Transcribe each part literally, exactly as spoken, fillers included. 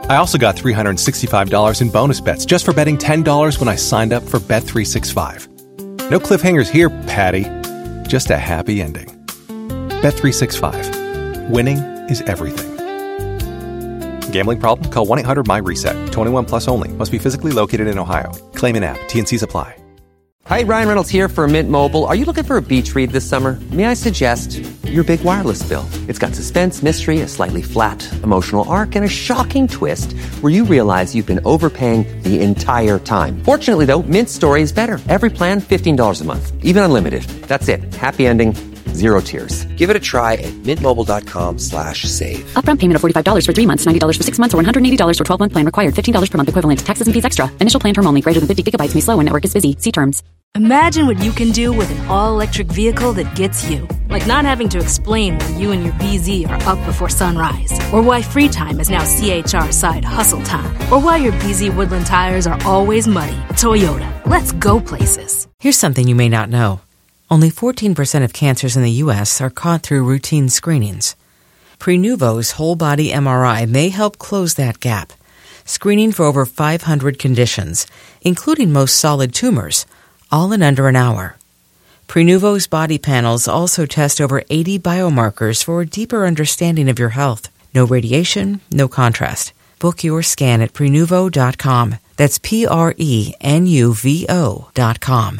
I also got three hundred sixty-five dollars in bonus bets just for betting ten dollars when I signed up for Bet three sixty-five. No cliffhangers here, Patty. Just a happy ending. Bet three sixty-five. Winning is everything. Gambling problem? Call one eight hundred my reset. twenty-one plus only. Must be physically located in Ohio. Claim in app. T N Cs apply. Hi, Ryan Reynolds here for Mint Mobile. Are you looking for a beach read this summer? May I suggest your big wireless bill? It's got suspense, mystery, a slightly flat, emotional arc, and a shocking twist where you realize you've been overpaying the entire time. Fortunately, though, Mint's story is better. Every plan, fifteen dollars a month. Even unlimited. That's it. Happy ending. Zero tears. Give it a try at mintmobile.com slash save. Upfront payment of forty-five dollars for three months, ninety dollars for six months, or one hundred eighty dollars for twelve-month plan required. fifteen dollars per month equivalent. Taxes and fees extra. Initial plan term only. Greater than fifty gigabytes may slow when network is busy. See terms. Imagine what you can do with an all-electric vehicle that gets you. Like not having to explain why you and your B Z are up before sunrise. Or why free time is now C H R side hustle time. Or why your B Z Woodland tires are always muddy. Toyota. Let's go places. Here's something you may not know. Only fourteen percent of cancers in the U S are caught through routine screenings. Prenuvo's whole-body M R I may help close that gap, screening for over five hundred conditions, including most solid tumors, all in under an hour. Prenuvo's body panels also test over eighty biomarkers for a deeper understanding of your health. No radiation, no contrast. Book your scan at Prenuvo dot com. That's P R E N U V O dot com.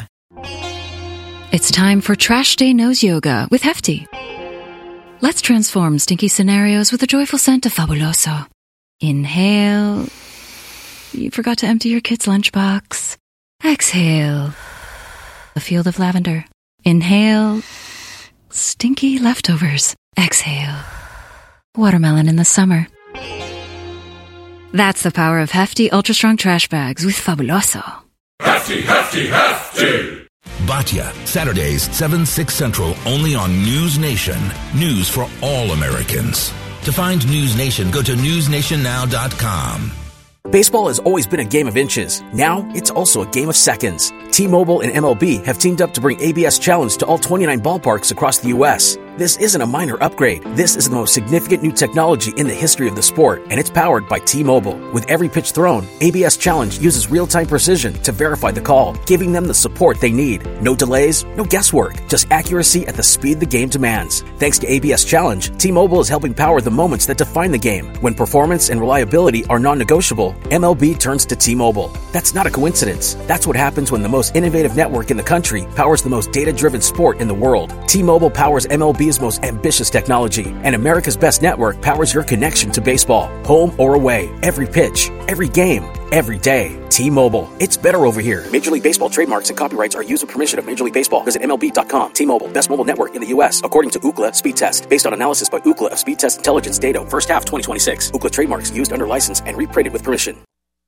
It's time for Trash Day Nose Yoga with Hefty. Let's transform stinky scenarios with a joyful scent of Fabuloso. Inhale. You forgot to empty your kid's lunchbox. Exhale. A field of lavender. Inhale. Stinky leftovers. Exhale. Watermelon in the summer. That's the power of Hefty Ultra Strong Trash Bags with Fabuloso. Hefty, hefty, hefty! Batya, Saturdays, seven, six Central, only on News Nation. News for all Americans. To find News Nation, go to news nation now dot com. Baseball has always been a game of inches. Now, it's also a game of seconds. T-Mobile and M L B have teamed up to bring A B S Challenge to all twenty-nine ballparks across the U S This isn't a minor upgrade. This is the most significant new technology in the history of the sport, and it's powered by T-Mobile. With every pitch thrown, A B S Challenge uses real-time precision to verify the call, giving them the support they need. No delays, no guesswork, just accuracy at the speed the game demands. Thanks to A B S Challenge, T-Mobile is helping power the moments that define the game. When performance and reliability are non-negotiable, M L B turns to T-Mobile. That's not a coincidence. That's what happens when the most innovative network in the country powers the most data-driven sport in the world. T-Mobile powers M L B's most ambitious technology, and America's best network powers your connection to baseball. Home or away, every pitch, every game, every day. T-Mobile. It's better over here. Major League Baseball trademarks and copyrights are used with permission of Major League Baseball. Visit M L B dot com. T-Mobile. Best mobile network in the U S according to Ookla Speed Test. Based on analysis by Ookla of Speed Test Intelligence data. First half twenty twenty-six. Ookla trademarks used under license and reprinted with permission.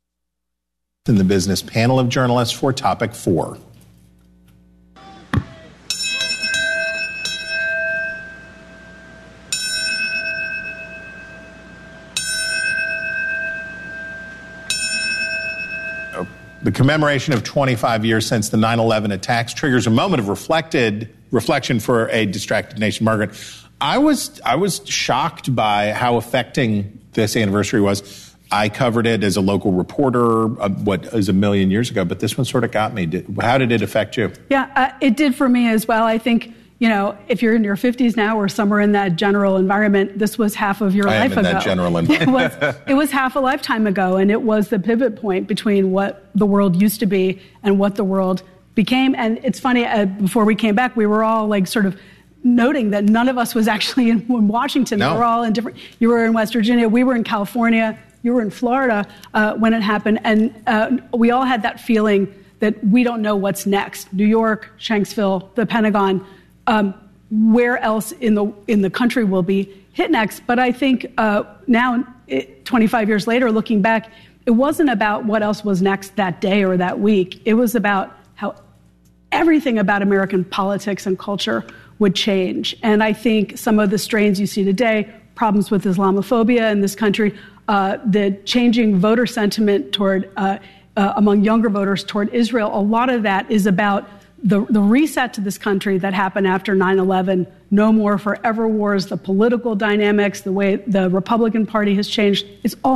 In the business panel of journalists for topic four. The commemoration of twenty-five years since the nine eleven attacks triggers a moment of reflected reflection for a distracted nation. Margaret, I was I was shocked by how affecting this anniversary was. I covered it as a local reporter, uh, what is a million years ago, but this one sort of got me. Did, how did it affect you? Yeah, uh, it did for me as well. I think, you know, if you're in your fifties now or somewhere in that general environment, this was half of your I life am in ago. that general environment. it, was, it was half a lifetime ago, and it was the pivot point between what the world used to be and what the world became. And it's funny, uh, before we came back, we were all like sort of noting that none of us was actually in, in Washington. No. We were all in different, you were in West Virginia, we were in California, you were in Florida uh, when it happened. And uh, we all had that feeling that we don't know what's next. New York, Shanksville, the Pentagon, um, where else in the in the country will be hit next. But I think uh, now, it, twenty-five years later, looking back, it wasn't about what else was next that day or that week. It was about how everything about American politics and culture would change. And I think some of the strains you see today, problems with Islamophobia in this country, uh, the changing voter sentiment toward uh, uh, among younger voters toward Israel, a lot of that is about the, the reset to this country that happened after nine eleven. No more forever wars, the political dynamics, the way the Republican Party has changed. It's all